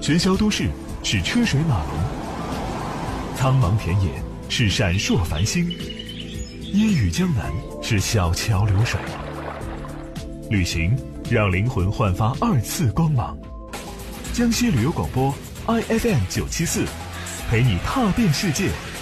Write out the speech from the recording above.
喧嚣都市是车水马龙，苍茫田野是闪烁繁星，烟雨江南是小桥流水。旅行让灵魂焕发2次光芒。江西旅游广播 IFM 974，陪你踏遍世界。